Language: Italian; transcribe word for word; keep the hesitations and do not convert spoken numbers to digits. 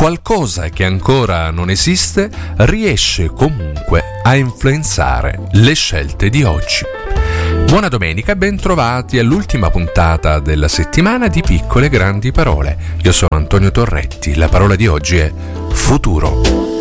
qualcosa che ancora non esiste riesce comunque a influenzare le scelte di oggi. Buona domenica e ben trovati all'ultima puntata della settimana di Piccole Grandi Parole. Io sono Antonio Torretti, la parola di oggi è futuro.